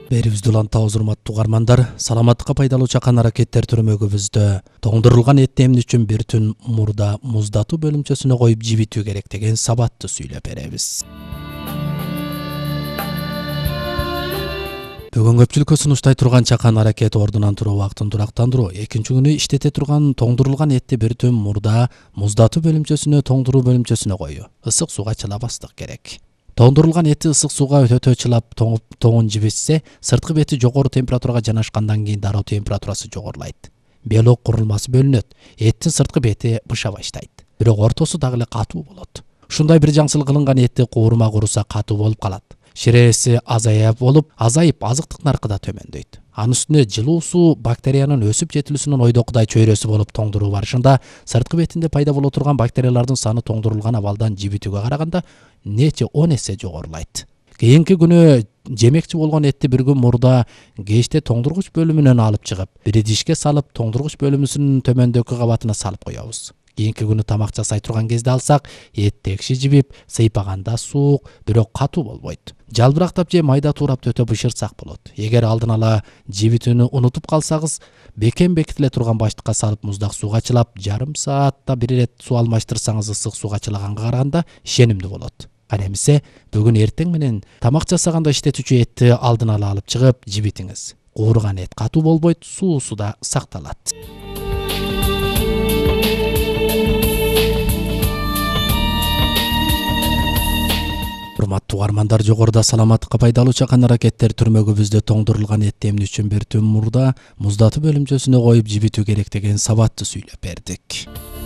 Берибизди улантабыз, урматтуу угармандар. Саламаттыкка пайдалуу чакан аракеттер түрмөгүбүздө тоңдурулган этти эмне үчүн бир түн мурда муздатуу бөлүмчөсүнө коюп жибитүү керек деген сабатты сүйлөп беребиз. Бүгүн көпчүлүккө сунуштай турган чакан аракет ордунан туруп убактын турактандыруу. Экинчи күнү иштете турган тоңдурулган этти бир түн мурда муздатуу бөлүмчөсүнө, тоңдуруу бөлүмчөсүнө коюу. Ысык сууга чылабастык керек. Тоңдурулган этти ысык сууга өтө чылап тоңун жибитсе, сырткы бети жогору температурага жанашкандан кийин дароо температурасы жогорулайт. Белок курулмасы бөлүнөт. Эттин сырткы бети быша баштайт. Бирок ортосу дагы эле катуу болот. Ушундай бир жаңсыл кылынган этти куурма куруса катуу болуп калат. Ширээси азайып азыктык наркы да төмөндөйт. Анын үстүнө жылуу суу бактериянын өсүп жетилүүсүнүн ойдокудай чөйрөсү болуп тоңдуруу барышында сырткы бетинде пайда боло турган бактериялардын саны тоңдурулган абалдан жибитүүгө караганда нече 10 эсе жогорулайт. Кийинки күнү жемекчи болгон этти бир күн мурда кечте тоңдургуч бөлүмүнөн алып чыгып, бир идишке салып, тоңдургуч бөлүмүнүн төмөндөгү кабатына салып коебуз. Кийинки күнү тамак жасай турган кезде алсак, эт текши жибип, сыйпаганда суук, бирок катуу болбойт. Жалбырактап же майда туурап өтө бышырсак болот. Эгер алдын ала жибитүүнү унутуп калсагыз, бекем бекитиле турган баштыкка салып муздак сууга чылап, жарым саатта бир ирет суу алмаштырсаңыз ысык сууга чылаганга караганда ишенимдүү болот. Ана эмесе бүгүн эртең менен тамак жасаганда иштетүүчү этти алдын ала алып чыгып жибитиңиз. Куурган эт катуу болбойт, суусу да сакталат. Урматтуу угармандар, жогоруда саламаттыкка пайдалуу чакан аракеттер түрмөгүбүздө тоңдурулган этти эмне үчүн бир түн мурда муздатуу бөлүмчөсүнө коюп жибитүү керек деген сабатты сүйлөп бердик.